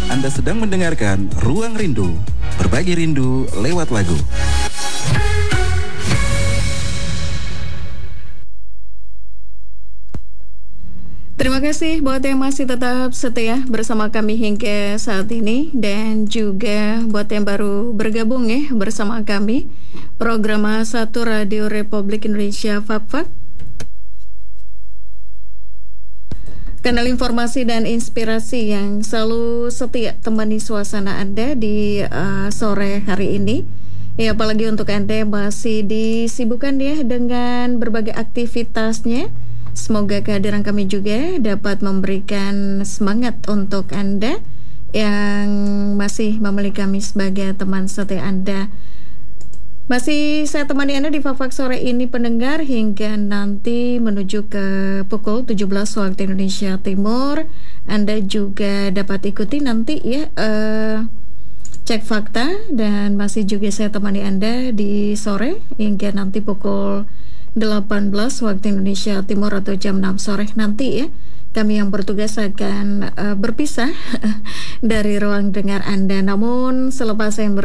Anda sedang mendengarkan Ruang Rindu, berbagi rindu lewat lagu. Terima kasih buat yang masih tetap setia bersama kami hingga saat ini, dan juga buat yang baru bergabung ya bersama kami. Program A1 Radio Republik Indonesia FAK, kanal informasi dan inspirasi yang selalu setia temani suasana Anda di sore hari ini. Ya, apalagi untuk Anda masih disibukkan ya dengan berbagai aktivitasnya. Semoga kehadiran kami juga dapat memberikan semangat untuk Anda yang masih memilih kami sebagai teman setia Anda. Masih saya temani Anda di Fak sore ini pendengar hingga nanti menuju ke pukul 17 waktu Indonesia Timur. Anda juga dapat ikuti nanti ya cek fakta, dan masih juga saya temani Anda di sore hingga nanti pukul 18 waktu Indonesia Timur atau jam 6 sore nanti ya. Kami yang bertugas akan berpisah dari ruang dengar Anda. Namun selepas saya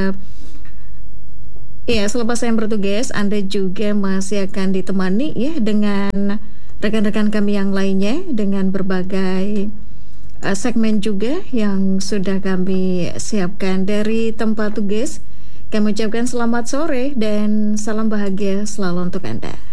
selepas saya bertugas, Anda juga masih akan ditemani ya dengan rekan-rekan kami yang lainnya dengan berbagai segmen juga yang sudah kami siapkan dari tempat tugas. Kami ucapkan selamat sore dan salam bahagia selalu untuk Anda.